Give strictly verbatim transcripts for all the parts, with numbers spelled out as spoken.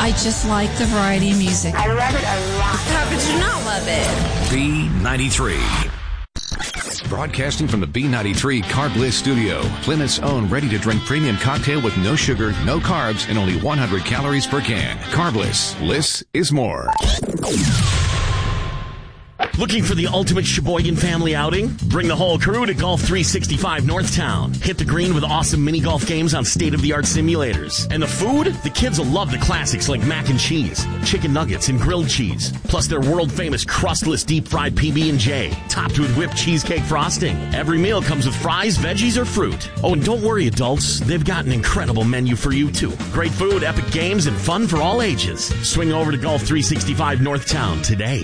I just like the variety of music. I love it a lot. How could you not love it? B ninety-three. Broadcasting from the B ninety-three Carb Bliss studio, Plymouth's own ready-to-drink premium cocktail with no sugar, no carbs, and only one hundred calories per can. Carb Bliss. Bliss is more. Looking for the ultimate Sheboygan family outing? Bring the whole crew to Golf three sixty-five Northtown. Hit the green with awesome mini golf games on state-of-the-art simulators. And the food? The kids will love the classics like mac and cheese, chicken nuggets, and grilled cheese. Plus their world-famous crustless deep-fried P B and J, topped with whipped cheesecake frosting. Every meal comes with fries, veggies, or fruit. Oh, and don't worry, adults. They've got an incredible menu for you, too. Great food, epic games, and fun for all ages. Swing over to Golf three sixty-five Northtown today.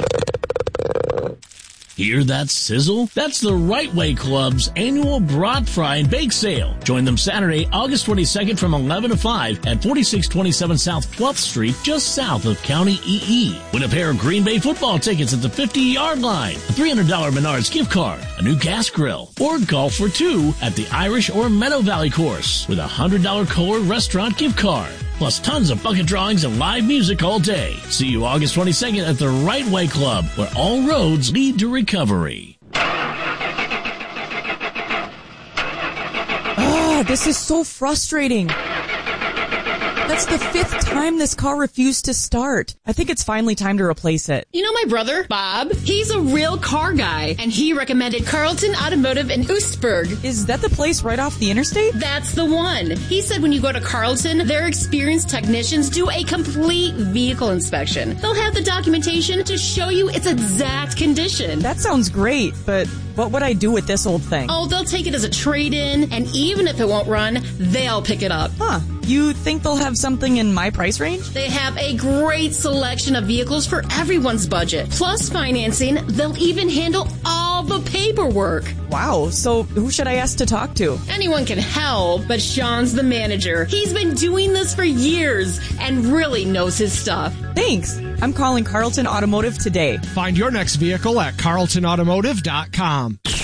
Hear that sizzle? That's the Right Way Club's annual brat fry and bake sale. Join them Saturday, August twenty-second from eleven to five at forty-six twenty-seven South twelfth Street, just south of County E E. Win a pair of Green Bay football tickets at the fifty-yard line, a three hundred dollars Menards gift card, a new gas grill, or golf for two at the Irish or Meadow Valley course with a one hundred dollars Kohler restaurant gift card. Plus tons of bucket drawings and live music all day. See you August twenty-second at the Right Way Club, where all roads lead to recovery. Oh, this is so frustrating. That's the fifth time this car refused to start. I think it's finally time to replace it. You know my brother, Bob? He's a real car guy, and he recommended Carlton Automotive in Oostburg. Is that the place right off the interstate? That's the one. He said when you go to Carlton, their experienced technicians do a complete vehicle inspection. They'll have the documentation to show you its exact condition. That sounds great, but what would I do with this old thing? Oh, they'll take it as a trade-in, and even if it won't run, they'll pick it up. Huh. You think they'll have something in my price range? They have a great selection of vehicles for everyone's budget. Plus financing, they'll even handle all the paperwork. Wow, so who should I ask to talk to? Anyone can help, but Sean's the manager. He's been doing this for years and really knows his stuff. Thanks. I'm calling Carlton Automotive today. Find your next vehicle at carlton automotive dot com.